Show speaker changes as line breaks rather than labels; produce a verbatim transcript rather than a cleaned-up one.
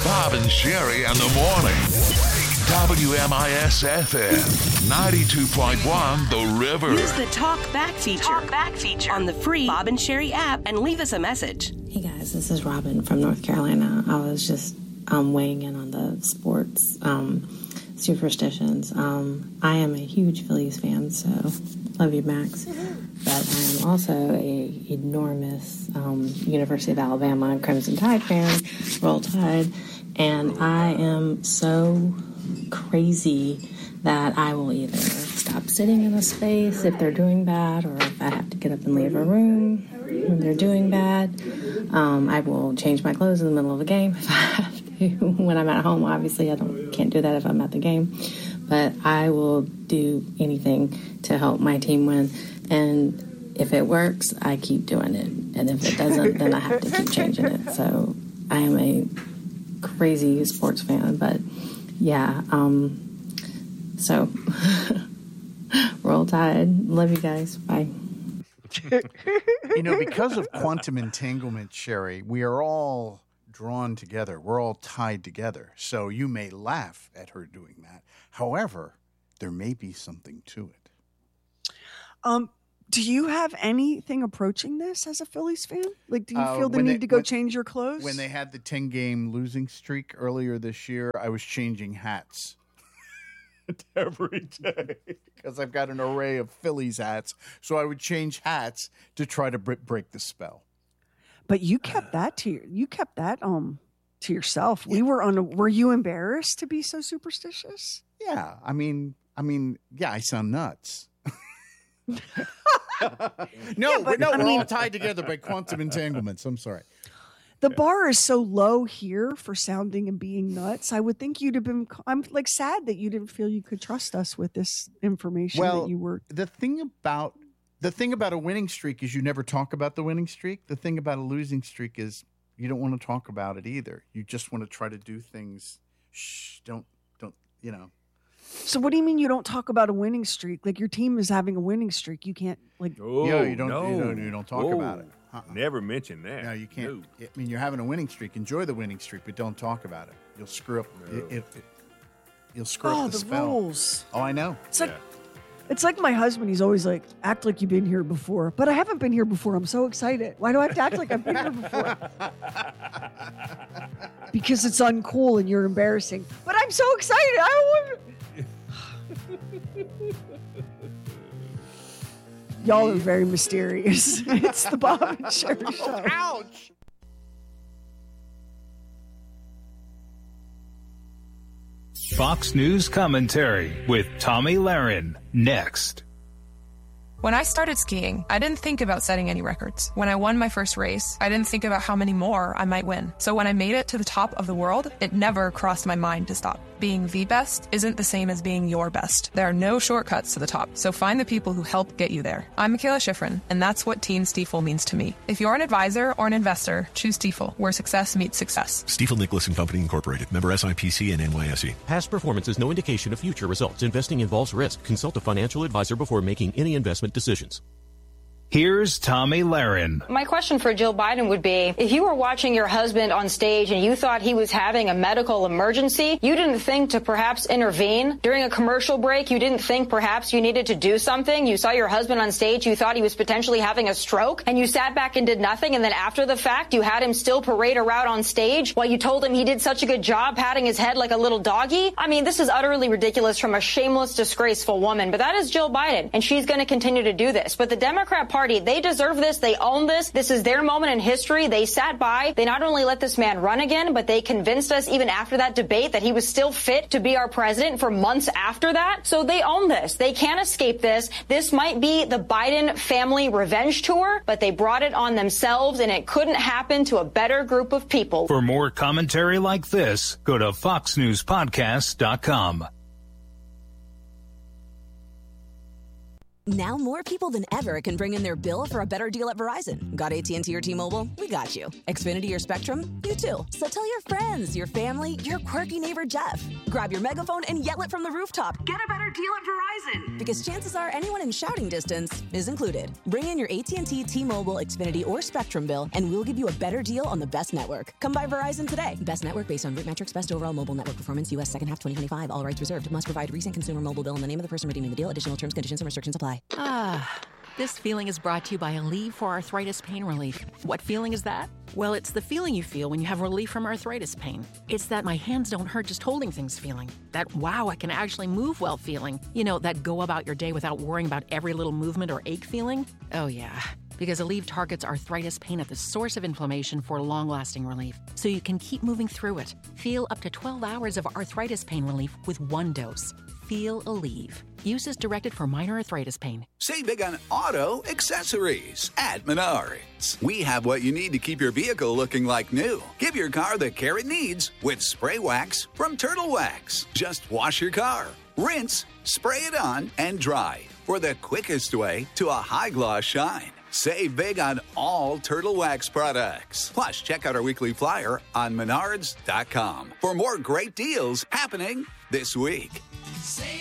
Bob and Sherry in the morning. W M I S F M ninety-two point one The River.
Use the Talk Back feature, Talk Back feature on the free Bob and Sherry app and leave us a message.
Hey guys, this is Robin from North Carolina. I was just um, weighing in on the sports um, superstitions. Um, I am a huge Phillies fan, so love you, Max. But I am also a enormous um, University of Alabama Crimson Tide fan, Roll Tide, and I am so crazy that I will either stop sitting in a space if they're doing bad, or if I have to get up and leave a room when they're doing bad. Um, I will change my clothes in the middle of a game if I have to. When I'm at home, obviously, I don't can't do that if I'm at the game. But I will do anything to help my team win. And if it works, I keep doing it. And if it doesn't, then I have to keep changing it. So I am a crazy sports fan, but yeah, um, so Roll Tide. Love you guys. Bye.
You know, because of quantum entanglement, Sherry, we are all drawn together. We're all tied together. So you may laugh at her doing that. However, there may be something to it.
Um, do you have anything approaching this as a Phillies fan? Like, do you
Uh,
feel the
when
need
they-
to go
when-
change your clothes?
When they had the ten-game losing streak earlier this year, I was changing hats every day because I've got an array of Phillies hats. So I would change hats to try to br- break the spell.
But you kept that to your, you kept that um to yourself. We were on. A, were you embarrassed to be so superstitious?
Yeah, I mean, I mean, yeah, I sound nuts. no,
Yeah, but,
no,
I
we're
mean-
all tied together by quantum entanglements. I'm sorry.
The bar is so low here for sounding and being nuts. I would think you'd have been. I'm like sad that you didn't feel you could trust us with this information.
Well,
that you were.
the thing about the thing about a winning streak is you never talk about the winning streak. The thing about a losing streak is you don't want to talk about it either. You just want to try to do things. Shh, don't, don't, you know.
So what do you mean you don't talk about a winning streak? Like your team is having a winning streak. You can't like.
Oh,
yeah, you don't,
no.
you don't, you don't talk
Whoa.
about it. Uh-uh.
Never mention that.
No, you can't.
No.
I mean, you're having a winning streak. Enjoy the winning streak, but don't talk about it. You'll screw up.
No.
It, it, it, you'll screw
Oh,
up the,
the
spell.
rules.
Oh, I know.
It's like it's like my husband. He's always like, act like you've been here before, but I haven't been here before. I'm so excited. Why do I have to act like I've been here before? Because it's uncool and you're embarrassing. But I'm so excited. I don't want. Y'all are very mysterious. It's the Bob and Sherry Show.
Ouch!
Fox News commentary with Tommy Lahren. Next.
When I started skiing, I didn't think about setting any records. When I won my first race, I didn't think about how many more I might win. So when I made it to the top of the world, it never crossed my mind to stop. Being the best isn't the same as being your best. There are no shortcuts to the top, so find the people who help get you there. I'm Michaela Schifrin, and that's what Team Stiefel means to me. If you're an advisor or an investor, choose Stiefel, where success meets success.
Stiefel Nicholas and Company Incorporated. Member S I P C and N Y S E.
Past performance is no indication of future results. Investing involves risk. Consult a financial advisor before making any investment decisions.
Here's Tommy Lahren.
My question for Jill Biden would be, if you were watching your husband on stage and you thought he was having a medical emergency, you didn't think to perhaps intervene during a commercial break? You didn't think perhaps you needed to do something? You saw your husband on stage, you thought he was potentially having a stroke, and you sat back and did nothing, and then after the fact, you had him still parade around on stage while you told him he did such a good job patting his head like a little doggy? I mean, this is utterly ridiculous from a shameless, disgraceful woman, but that is Jill Biden, and she's going to continue to do this. But the Democrat Party, they deserve this. They own this. This is their moment in history. They sat by. They not only let this man run again, but they convinced us even after that debate that he was still fit to be our president for months after that. So they own this. They can't escape this. This might be the Biden family revenge tour, but they brought it on themselves, and it couldn't happen to a better group of people.
For more commentary like this, go to fox news podcast dot com.
Now more people than ever can bring in their bill for a better deal at Verizon. Got A T and T or T-Mobile? We got you. Xfinity or Spectrum? You too. So tell your friends, your family, your quirky neighbor Jeff. Grab your megaphone and yell it from the rooftop. Get a better
deal at Verizon.
Because chances are anyone in shouting distance is included. Bring in your A T and T, T-Mobile, Xfinity, or Spectrum bill, and we'll give you a better deal on the best network. Come by Verizon today. Best network based on root metrics, best overall mobile network performance, U S second half twenty twenty-five. All rights reserved. Must provide recent consumer mobile bill in the name of the person redeeming the deal. Additional terms, conditions, and restrictions apply.
Ah, this feeling is brought to you by Aleve for Arthritis Pain Relief. What feeling is that? Well, it's the feeling you feel when you have relief from arthritis pain. It's that my hands don't hurt just holding things feeling. That, wow, I can actually move well feeling. You know, that go about your day without worrying about every little movement or ache feeling. Oh, yeah. Because Aleve targets arthritis pain at the source of inflammation for long-lasting relief, so you can keep moving through it. Feel up to twelve hours of arthritis pain relief with one dose. Feel Aleve. Use is directed for minor arthritis pain.
Save big on auto accessories at Menards. We have what you need to keep your vehicle looking like new. Give your car the care it needs with spray wax from Turtle Wax. Just wash your car, rinse, spray it on, and dry for the quickest way to a high-gloss shine. Save big on all Turtle Wax products. Plus, check out our weekly flyer on menards dot com for more great deals happening this week.
Save